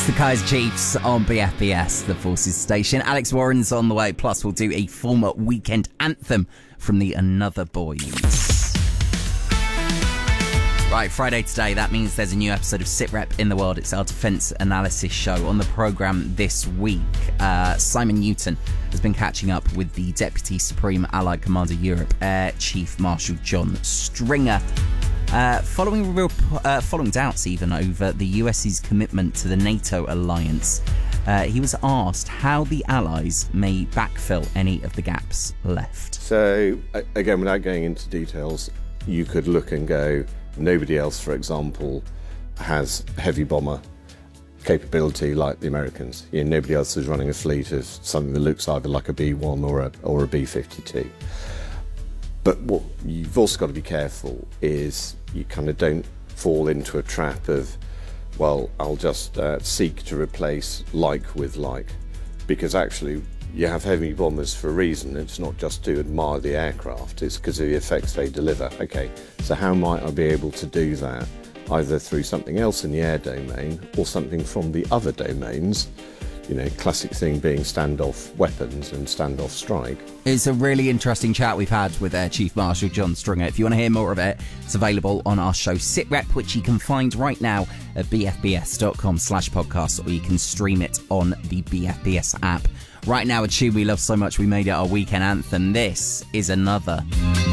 It's the Kaiser Chiefs on BFBS, the Forces station. Alex Warren's on the way, plus we'll do a former weekend anthem from the Another Boys. Right, Friday today, that means there's a new episode of SitRep in the World. It's our defence analysis show. On the programme this week, Simon Newton has been catching up with the Deputy Supreme Allied Commander Europe, Air Chief Marshal John Stringer. Following doubts even over the US's commitment to the NATO alliance, he was asked how the Allies may backfill any of the gaps left. So, again, without going into details, you could look and go, nobody else, for example, has heavy bomber capability like the Americans. Nobody else is running a fleet of something that looks either like a B-1 or a B-52. But what you've also got to be careful is you kind of don't fall into a trap of, well, I'll just seek to replace like with like, because actually you have heavy bombers for a reason. It's not just to admire the aircraft, it's because of the effects they deliver. Okay, so how might I be able to do that, either through something else in the air domain or something from the other domains? Classic thing being standoff weapons and standoff strike. It's a really interesting chat we've had with Air Chief Marshal John Stringer. If you want to hear more of it, it's available on our show SitRep, which you can find right now at bfbs.com/podcast, or you can stream it on the BFBS app. Right now, a tune we love so much we made it our weekend anthem. This is Another.